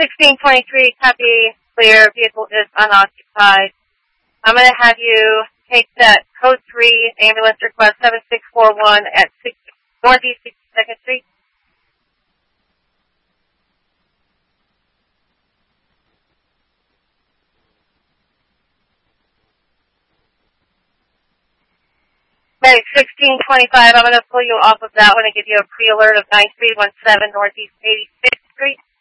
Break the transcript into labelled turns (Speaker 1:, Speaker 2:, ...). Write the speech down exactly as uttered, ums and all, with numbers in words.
Speaker 1: sixteen twenty-three, copy, clear, vehicle is unoccupied. I'm going to have you take that code three ambulance request seven six four one at six, Northeast sixty-second Street. Medic sixteen twenty-five, I'm going to pull you off of that one and give you a pre-alert of nine three one seven Northeast eighty-sixth Street.